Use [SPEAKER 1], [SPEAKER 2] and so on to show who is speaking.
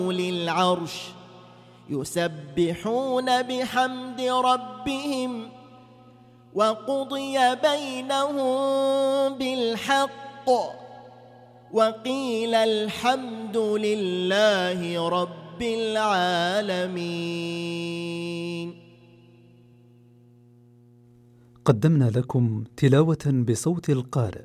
[SPEAKER 1] للعرش يسبحون بحمد ربهم وقضي بينهم بالحق وقيل الحمد لله رب العالمين.
[SPEAKER 2] قدمنا لكم تلاوة بصوت القارئ